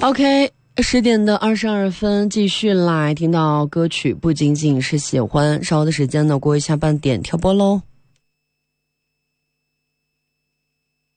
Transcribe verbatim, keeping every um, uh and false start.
OK， 十点的二十二分，继续来听到歌曲，不仅仅是喜欢。稍后的时间呢，过一下半点跳播喽。